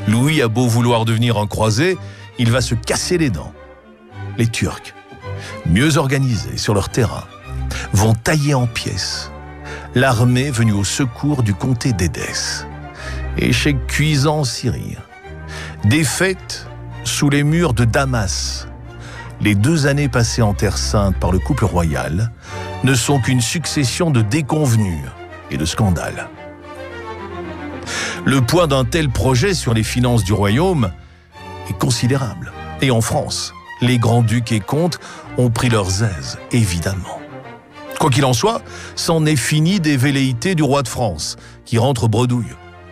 Louis a beau vouloir devenir un croisé, il va se casser les dents. Les Turcs, mieux organisés sur leur terrain, vont tailler en pièces l'armée venue au secours du comté d'Édesse. Échec cuisant en Syrie. Défaite sous les murs de Damas. Les 2 années passées en Terre Sainte par le couple royal ne sont qu'une succession de déconvenues et de scandales. Le poids d'un tel projet sur les finances du royaume est considérable. Et en France, les grands-ducs et comtes ont pris leurs aises, évidemment. Quoi qu'il en soit, c'en est fini des velléités du roi de France, qui rentre bredouille.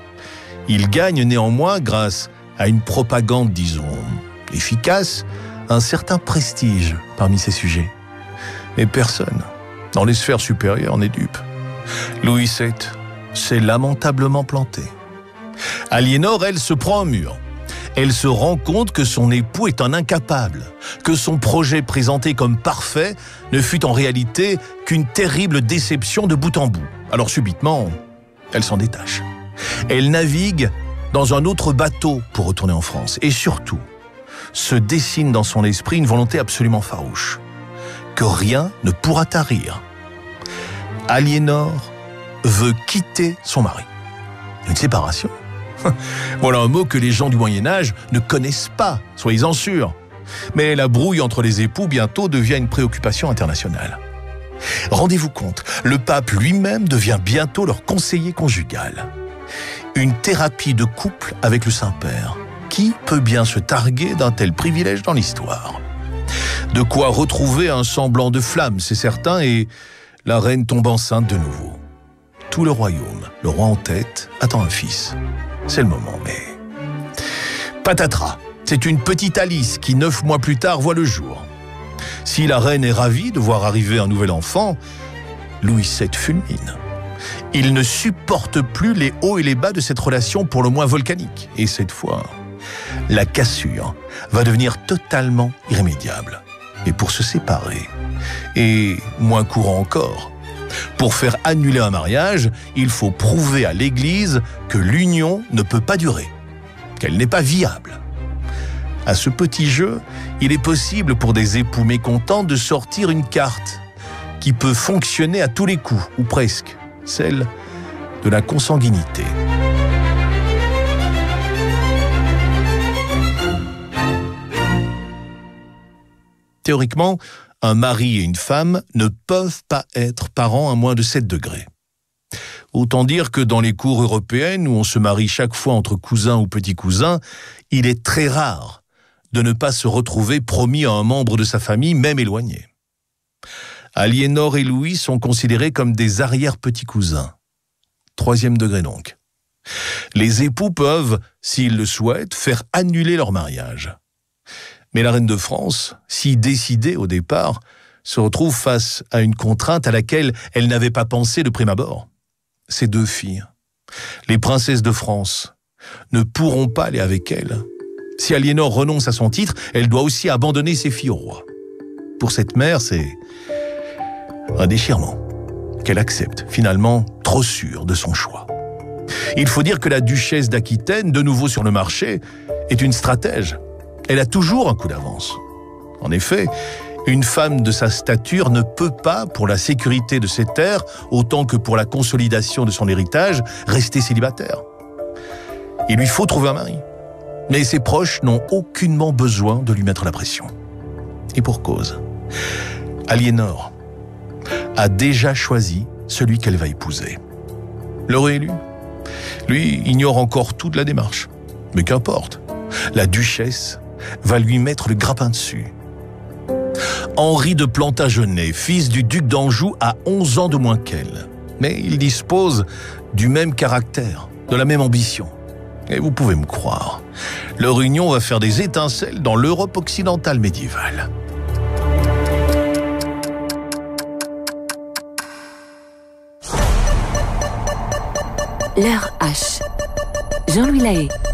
Il gagne néanmoins, grâce à une propagande, disons, efficace, un certain prestige parmi ses sujets. Mais personne, dans les sphères supérieures, n'est dupe. Louis VII s'est lamentablement planté. Aliénor, elle, se prend un mur. Elle se rend compte que son époux est un incapable, que son projet présenté comme parfait ne fut en réalité qu'une terrible déception de bout en bout. Alors subitement, elle s'en détache. Elle navigue dans un autre bateau pour retourner en France. Et surtout, se dessine dans son esprit une volonté absolument farouche, que rien ne pourra tarir. Aliénor veut quitter son mari. Une séparation. Voilà un mot que les gens du Moyen-Âge ne connaissent pas, soyez-en sûrs. Mais la brouille entre les époux bientôt devient une préoccupation internationale. Rendez-vous compte, le pape lui-même devient bientôt leur conseiller conjugal. Une thérapie de couple avec le Saint-Père. Qui peut bien se targuer d'un tel privilège dans l'histoire? De quoi retrouver un semblant de flamme, c'est certain, et la reine tombe enceinte de nouveau. Tout le royaume, le roi en tête, attend un fils. C'est le moment, mais... Patatras, c'est une petite Alice qui, 9 mois plus tard, voit le jour. Si la reine est ravie de voir arriver un nouvel enfant, Louis VII fulmine. Il ne supporte plus les hauts et les bas de cette relation pour le moins volcanique. Et cette fois, la cassure va devenir totalement irrémédiable. Et pour se séparer, et moins courant encore, pour faire annuler un mariage, il faut prouver à l'Église que l'union ne peut pas durer, qu'elle n'est pas viable. À ce petit jeu, il est possible pour des époux mécontents de sortir une carte qui peut fonctionner à tous les coups, ou presque, celle de la consanguinité. Théoriquement, un mari et une femme ne peuvent pas être parents à moins de 7 degrés. Autant dire que dans les cours européennes, où on se marie chaque fois entre cousins ou petits-cousins, il est très rare de ne pas se retrouver promis à un membre de sa famille, même éloigné. Aliénor et Louis sont considérés comme des arrière-petits-cousins. 3e degré donc. Les époux peuvent, s'ils le souhaitent, faire annuler leur mariage. Mais la reine de France, si décidée au départ, se retrouve face à une contrainte à laquelle elle n'avait pas pensé de prime abord. Ses 2 filles, les princesses de France, ne pourront pas aller avec elle. Si Aliénor renonce à son titre, elle doit aussi abandonner ses filles au roi. Pour cette mère, c'est un déchirement qu'elle accepte, finalement trop sûre de son choix. Il faut dire que la duchesse d'Aquitaine, de nouveau sur le marché, est une stratège. Elle a toujours un coup d'avance. En effet, une femme de sa stature ne peut pas, pour la sécurité de ses terres, autant que pour la consolidation de son héritage, rester célibataire. Il lui faut trouver un mari. Mais ses proches n'ont aucunement besoin de lui mettre la pression. Et pour cause. Aliénor a déjà choisi celui qu'elle va épouser. L'aurait élu. Lui ignore encore tout de la démarche. Mais qu'importe. La duchesse va lui mettre le grappin dessus. Henri de Plantagenet, fils du duc d'Anjou, a 11 ans de moins qu'elle. Mais il dispose du même caractère, de la même ambition. Et vous pouvez me croire, leur union va faire des étincelles dans l'Europe occidentale médiévale. L'heure H. Jean-Louis Lahaye.